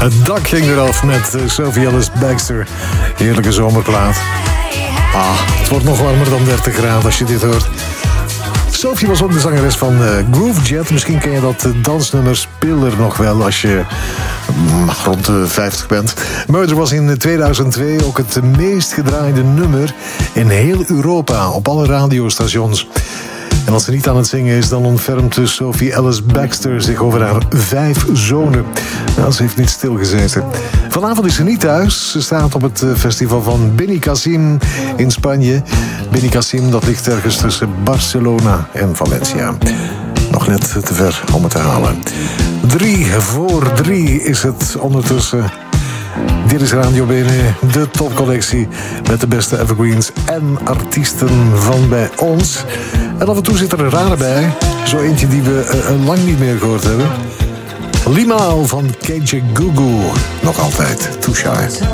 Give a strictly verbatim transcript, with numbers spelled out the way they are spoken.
Het dak ging eraf met Sophie Ellis-Bextor. Heerlijke zomerplaat. Ah, het wordt nog warmer dan dertig graden als je dit hoort. Sophie was ook de zangeres van uh, Groove Jet. Misschien ken je dat uh, dansnummer Spiller nog wel als je mm, rond de vijftig bent. Murder was in tweeduizend twee ook het meest gedraaide nummer in heel Europa op alle radiostations. En als ze niet aan het zingen is, dan ontfermt Sophie Ellis-Bextor zich over haar vijf zonen. Nou, ze heeft niet stilgezeten. Vanavond is ze niet thuis. Ze staat op het festival van Benicassim in Spanje. Benicassim, dat ligt ergens tussen Barcelona en Valencia. Nog net te ver om het te halen. Drie voor drie is het ondertussen. Dit is Radio Bene, de topcollectie met de beste evergreens en artiesten van bij ons. En af en toe zit er een rare bij. Zo eentje die we uh, lang niet meer gehoord hebben. Limaal van Keetje Gugu. Nog altijd Too Shy.